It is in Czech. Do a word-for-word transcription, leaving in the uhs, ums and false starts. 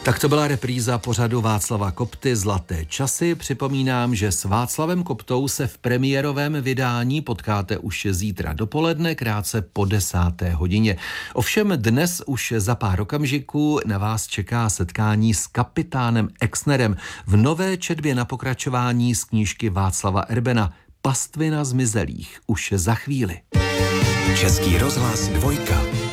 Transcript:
Tak to byla repríza pořadu Václava Kopty Zlaté časy. Připomínám, že s Václavem Koptou se v premiérovém vydání potkáte už zítra dopoledne, krátce po desáté hodině. Ovšem dnes už za pár okamžiků na vás čeká setkání s kapitánem Exnerem v nové četbě na pokračování z knížky Václava Erbena Pastvina zmizelých už za chvíli. Český rozhlas dvojka.